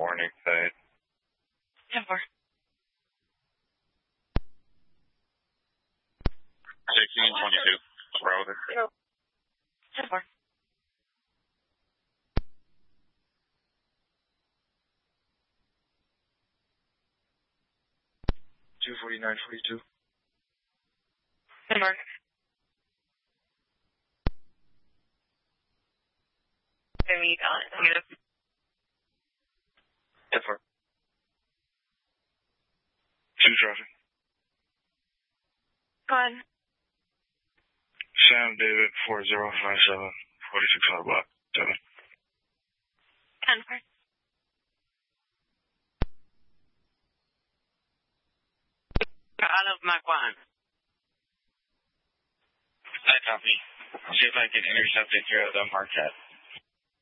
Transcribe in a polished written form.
warning site. 10-4. 1622. Bravo. 10-4. 249-42. Denmark. Negative. 10-4. 2 traffic. Go ahead. Sam David 4057, 4600 block 7. 10-4. Out of Mach 1. I copy. See if I can intercept it through the Marquette.